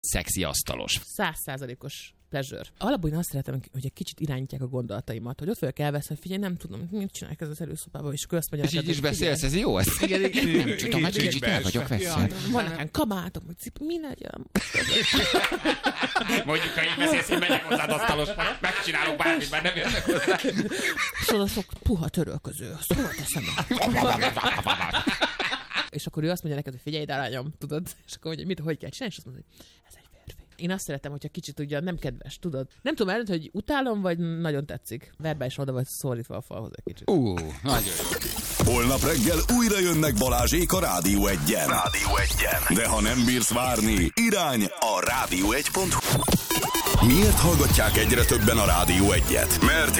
szexi asztalos. 100%-os pleasure. Alapból én azt szeretem, hogy egy kicsit irányítják a gondolataimat, hogy ott vagyok elvesz, hogy figyelj, nem tudom, mit csinálják ez az előszobában, és akkor azt mondják, és így is beszélsz, ez jó? Igen. Tudom, hogy kicsit el vagyok veszve. Van nekem kabátom, hogy mi legyen. Mondjuk, ha így beszélsz, hogy megyek hozzád asztalos, megcsinálok bármit, mert nem értek hozzá. És oda sok puha törölköző, azt hova teszem? És akkor ő azt mondja neked, hogy figyelj, de lányom, tudod? És akkor mondja, hogy kell csinálni, és azt mondja, hogy ez egy férfi. Én azt szeretem, hogyha kicsit ugye nem kedves, tudod? Nem tudom eldönteni, hogy utálom, vagy nagyon tetszik. Verbálisan oda vagy szólítva a falhoz egy kicsit. Nagyon jó. Holnap reggel újra jönnek Balázsék a Rádió 1-en. De ha nem bírsz várni, irány a rádió1.hu. Miért hallgatják egyre többen a Rádió 1-et? Mert